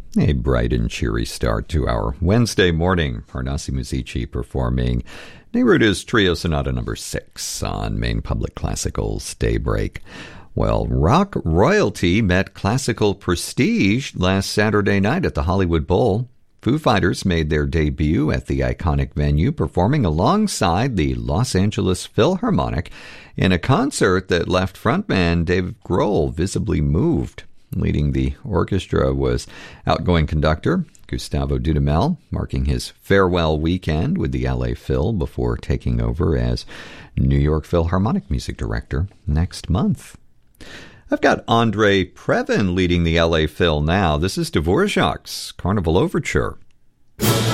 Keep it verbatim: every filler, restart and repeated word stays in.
A bright and cheery start to our Wednesday morning. Parnassi Musici performing Neruda's Trio Sonata number six on Maine Public Classical's Daybreak. Well, rock royalty met classical prestige last Saturday night at the Hollywood Bowl. Foo Fighters made their debut at the iconic venue, performing alongside the Los Angeles Philharmonic in a concert that left frontman Dave Grohl visibly moved. Leading the orchestra was outgoing conductor Gustavo Dudamel, marking his farewell weekend with the L A Phil before taking over as New York Philharmonic music director next month. I've got Andre Previn leading the L A Phil now. This is Dvorak's Carnival Overture.